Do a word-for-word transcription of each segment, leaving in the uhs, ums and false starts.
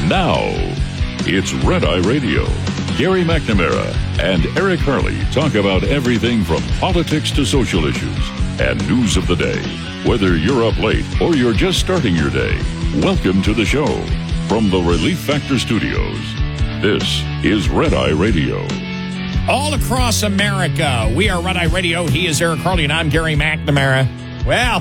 Now, it's Red Eye Radio. Gary McNamara and Eric Harley talk about everything from politics to social issues and news of the day. Whether you're up late or you're just starting your day, welcome to the show. From the Relief Factor Studios, this is Red Eye Radio. All across America, we are Red Eye Radio. He is Eric Harley, and I'm Gary McNamara. Well,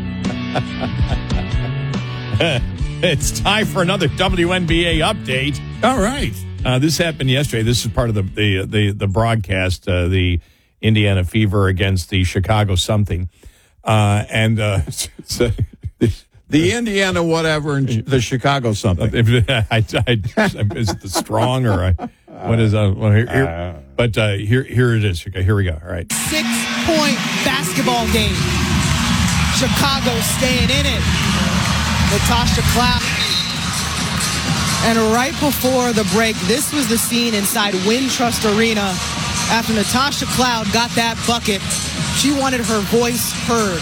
it's time for another W N B A update. All right. Uh, this happened yesterday. This is part of the the the, the broadcast, uh, the Indiana Fever against the Chicago something. Uh, and uh, so, the, the Indiana whatever and the Chicago something. I, I, is it the strong or I, what is uh, well, here, here, but uh, here here it is. Okay, here we go. All right. Six-point basketball game. Chicago staying in it. Natasha Cloud. And right before the break, this was the scene inside Wintrust Arena after Natasha Cloud got that bucket. She wanted her voice heard.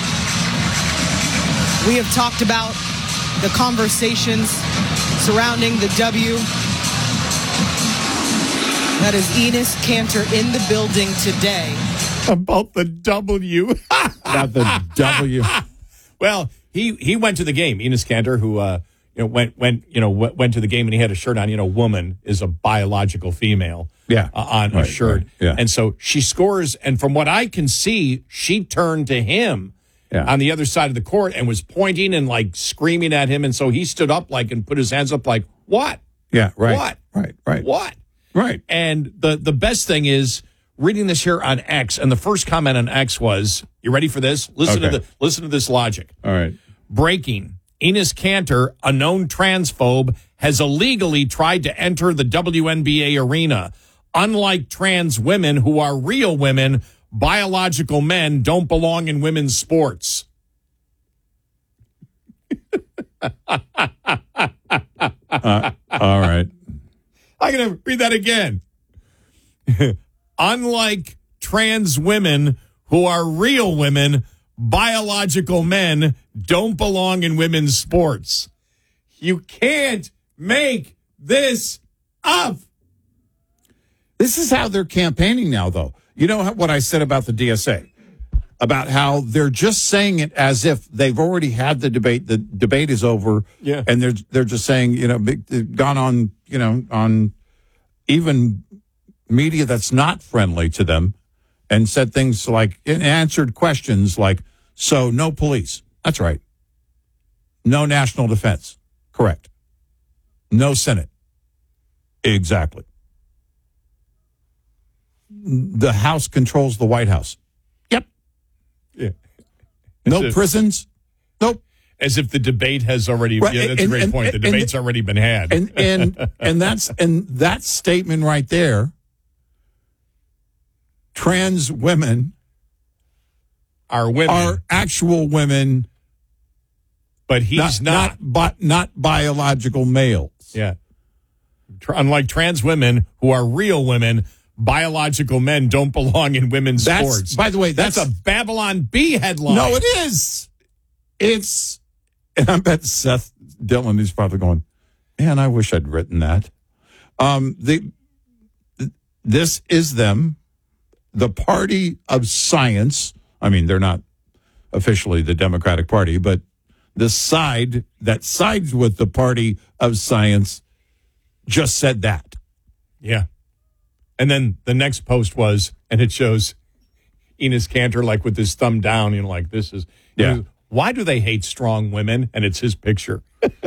We have talked about the conversations surrounding the W. That is Enes Kanter in the building today. About the W. About the W. Well, he, he went to the game. Enes Kanter, who uh, you know went went you know went, went to the game, and he had a shirt on. You know, woman is a biological female. Yeah, uh, on right, a shirt. Right, yeah. And so she scores, and from what I can see, she turned to him yeah. on the other side of the court and was pointing and like screaming at him, and so he stood up like and put his hands up like, "What? Yeah, right. What? Right, right. What? Right." And the the best thing is reading this here on X, and the first comment on X was, "You ready for this? Listen okay. to the listen to this logic." All right. Breaking. Enes Kanter, a known transphobe, has illegally tried to enter the W N B A arena. Unlike trans women who are real women, biological men don't belong in women's sports. uh, all right. I'm going to read that again. Unlike trans women who are real women, biological men don't belong in women's sports. You can't make this up. This is how they're campaigning now, though. You know what I said about the D S A? About how they're just saying it as if they've already had the debate. The debate is over. Yeah. And they're, they're just saying, you know, they've gone on, you know, on even media that's not friendly to them and said things like, and answered questions like, so no police. That's right. No national defense. Correct. No Senate. Exactly. The House controls the White House. Yep. Yeah. No if, prisons. Nope. As if the debate has already. Right. Yeah, that's and, a great and, point. And, the debate's and, already been had. And and and that's and that statement right there. Trans women are women are actual women, but he's not not. not, bi- not biological males. Yeah. Unlike trans women who are real women, biological men don't belong in women's that's, sports. By the way, that's, that's a Babylon Bee headline. No, it is. It's, and I bet Seth Dillon is probably going, man, I wish I'd written that. Um, the this is them, the party of science. I mean, they're not officially the Democratic Party, but the side that sides with the party of science just said that. Yeah. And then the next post was, and it shows Enes Kanter like with his thumb down, you know, like this is, yeah. You know, why do they hate strong women? And it's his picture.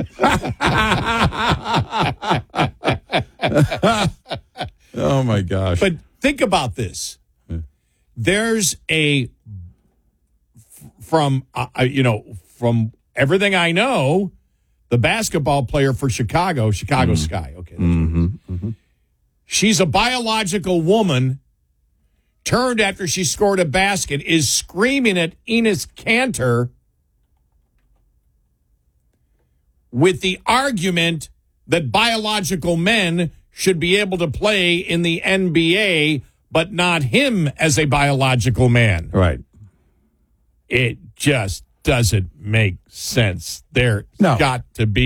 Oh my gosh. But think about this. Yeah. There's a, from, uh, you know, from everything I know, the basketball player for Chicago, Chicago mm. Sky. Okay. Mm-hmm, mm-hmm. She's a biological woman, turned after she scored a basket, is screaming at Enes Kanter with the argument that biological men should be able to play in the N B A, but not him as a biological man. Right. It just doesn't make sense. There's no. got to be